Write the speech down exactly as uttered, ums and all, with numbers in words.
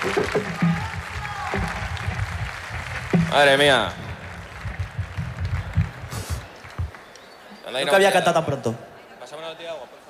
Madre mía. Nunca había cantado tan pronto. Pásame una botella de agua, por favor.